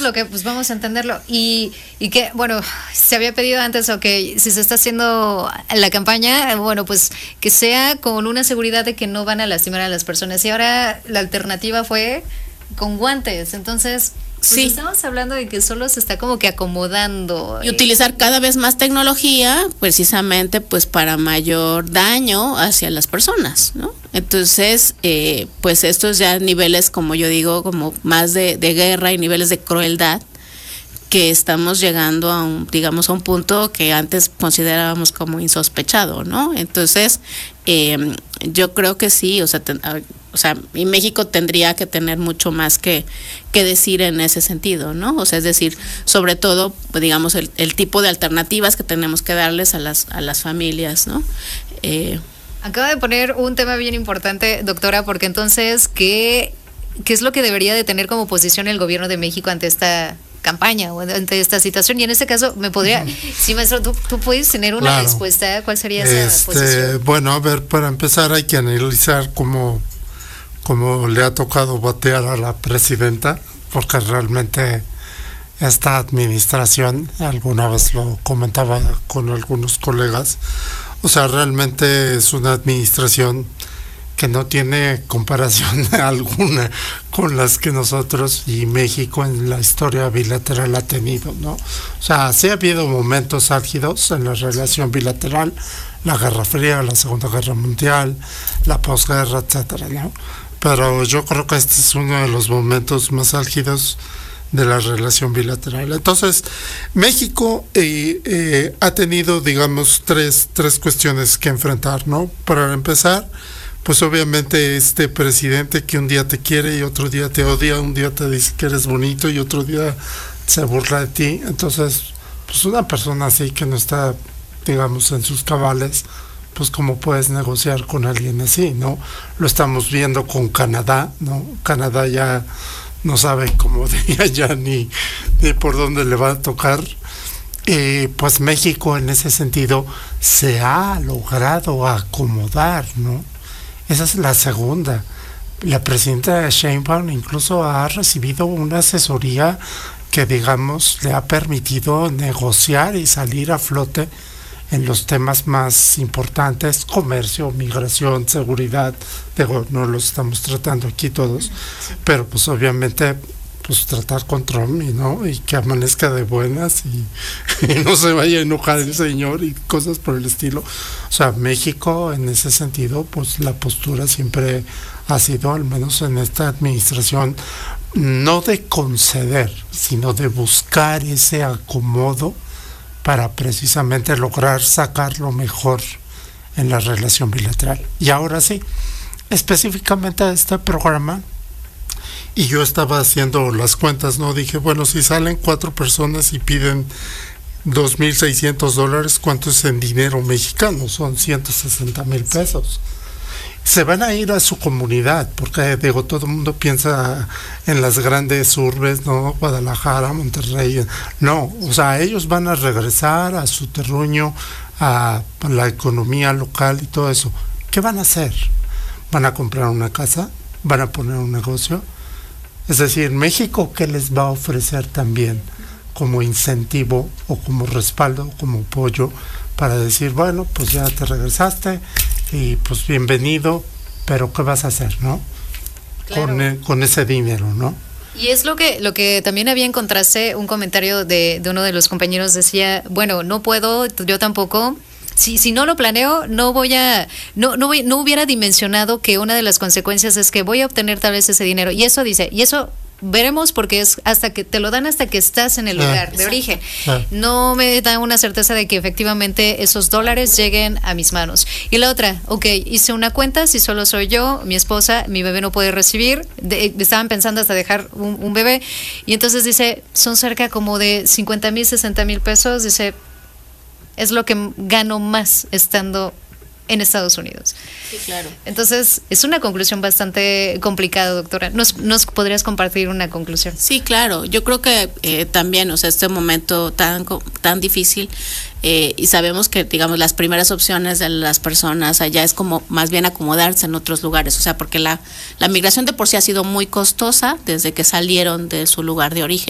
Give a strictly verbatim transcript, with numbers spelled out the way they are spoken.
lo que, pues vamos a entenderlo. Y, y que, bueno, se había pedido antes, o que si se está haciendo la campaña, bueno, pues que sea con una seguridad de que no van a lastimar a las personas. Y ahora la alternativa fue con guantes. Entonces, pues sí, estamos hablando de que solo se está como que acomodando. Y utilizar cada vez más tecnología, precisamente pues para mayor daño hacia las personas, ¿no? Entonces, eh, pues estos ya niveles, como yo digo, como más de, de guerra y niveles de crueldad, que estamos llegando a un, digamos, a un punto que antes considerábamos como insospechado, ¿no? Entonces, eh, yo creo que sí, o sea, ten, o sea, y México tendría que tener mucho más que, que decir en ese sentido, ¿no? O sea, es decir, sobre todo, pues, digamos, el, el tipo de alternativas que tenemos que darles a las, a las familias, ¿no? Eh, Acaba de poner un tema bien importante, doctora, porque entonces, ¿qué, qué es lo que debería de tener como posición el gobierno de México ante esta campaña o ante esta situación? Y en este caso me podría, sí, maestro, tú, tú puedes tener una claro. respuesta, ¿cuál sería esa este, posición? Bueno, a ver, para empezar hay que analizar cómo, cómo le ha tocado batear a la presidenta, porque realmente esta administración, alguna vez lo comentaba con algunos colegas, o sea, realmente es una administración que no tiene comparación alguna con las que nosotros y México en la historia bilateral ha tenido, ¿no? O sea, sí ha habido momentos álgidos en la relación bilateral, la Guerra Fría, la Segunda Guerra Mundial, la posguerra, etcétera, ¿no? Pero yo creo que este es uno de los momentos más álgidos de la relación bilateral. Entonces, México eh, eh, ha tenido, digamos, tres, tres cuestiones que enfrentar, ¿no? Para empezar, pues obviamente este presidente que un día te quiere y otro día te odia, un día te dice que eres bonito y otro día se burla de ti. Entonces, pues una persona así que no está, digamos, en sus cabales, pues cómo puedes negociar con alguien así, ¿no? Lo estamos viendo con Canadá, ¿no? Canadá ya no sabe, como diría ya, ni, ni por dónde le va a tocar. Eh, pues México en ese sentido se ha logrado acomodar, ¿no? Esa es la segunda. La presidenta Sheinbaum incluso ha recibido una asesoría que, digamos, le ha permitido negociar y salir a flote en los temas más importantes: comercio, migración, seguridad. Digo, no los estamos tratando aquí todos, pero pues obviamente pues tratar con Trump, y no, y que amanezca de buenas y, y no se vaya a enojar el señor y cosas por el estilo. O sea, México en ese sentido, pues la postura siempre ha sido, al menos en esta administración, no de conceder, sino de buscar ese acomodo para precisamente lograr sacar lo mejor en la relación bilateral. Y ahora sí, específicamente a este programa, y yo estaba haciendo las cuentas, ¿no? Dije, bueno, si salen cuatro personas y piden dos mil seiscientos dólares, ¿cuánto es en dinero mexicano? Son ciento sesenta mil pesos. Se van a ir a su comunidad, porque digo, todo el mundo piensa en las grandes urbes, ¿no? Guadalajara, Monterrey. No, o sea, ellos van a regresar a su terruño, a la economía local y todo eso. ¿Qué van a hacer? ¿Van a comprar una casa? ¿Van a poner un negocio? Es decir, México, ¿qué les va a ofrecer también como incentivo o como respaldo, como apoyo, para decir, bueno, pues ya te regresaste y pues bienvenido, pero ¿qué vas a hacer, no? Claro. Con, con ese dinero, ¿no? Y es lo que lo que también había en contraste, un comentario de, de uno de los compañeros decía, bueno, no puedo, yo tampoco. Si, si no lo planeo, no voy a, no, no voy, no hubiera dimensionado que una de las consecuencias es que voy a obtener tal vez ese dinero. Y eso dice, y eso veremos, porque es hasta que te lo dan hasta que estás en el lugar ah, de origen. Ah. No me da una certeza de que efectivamente esos dólares lleguen a mis manos. Y la otra, ok, hice una cuenta, si solo soy yo, mi esposa, mi bebé no puede recibir, de, estaban pensando hasta dejar un, un bebé, y entonces dice, son cerca como de cincuenta mil, sesenta mil pesos, dice, es lo que gano más estando en Estados Unidos. Sí, claro. Entonces, es una conclusión bastante complicada, doctora. ¿Nos, nos podrías compartir una conclusión? Sí, claro. Yo creo que eh, también, o sea, este momento tan, tan difícil, eh, y sabemos que, digamos, las primeras opciones de las personas allá es como más bien acomodarse en otros lugares, o sea, porque la, la migración de por sí ha sido muy costosa desde que salieron de su lugar de origen.